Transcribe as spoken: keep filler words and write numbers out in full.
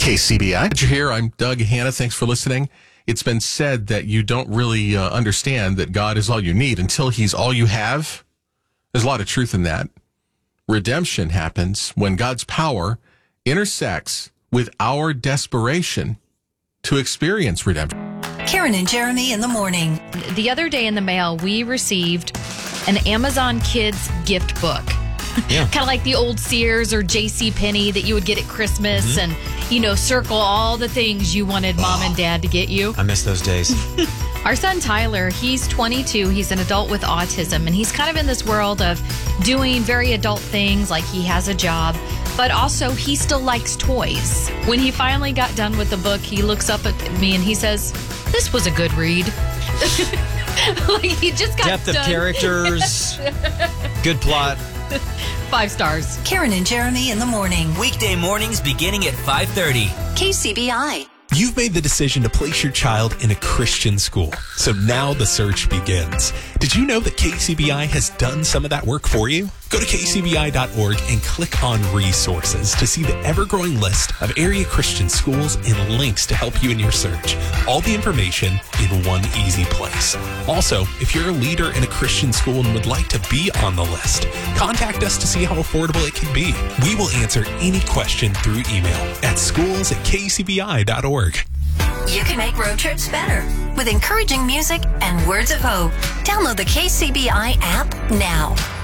K C B I. You're here. I'm Doug Hanna. Thanks for listening. It's been said that you don't really uh, understand that God is all you need until he's all you have. There's a lot of truth in that. Redemption happens when God's power intersects with our desperation to experience redemption. Karen and Jeremy in the morning. The other day in the mail, we received an Amazon Kids gift book. Yeah. Kind of like the old Sears or J C Penney that you would get at Christmas, mm-hmm. and, you know, circle all the things you wanted mom and dad to get you. I miss those days. Our son Tyler, he's twenty-two. He's an adult with autism, and he's kind of in this world of doing very adult things, like he has a job, but also he still likes toys. When he finally got done with the book, he looks up at me and he says, "This was a good read." Like he just got Depth done. of characters, good plot. Five stars. Karen and Jeremy in the morning. Weekday mornings beginning at five thirty. K C B I. You've made the decision to place your child in a Christian school, so now the search begins. Did you know that K C B I has done some of that work for you? Go to K C B I dot org and click on resources to see the ever-growing list of area Christian schools and links to help you in your search. All the information in one easy place. Also, if you're a leader in a Christian school and would like to be on the list, contact us to see how affordable it can be. We will answer any question through email at schools at K C B I dot org. You can make road trips better with encouraging music and words of hope. Download the K C B I app now.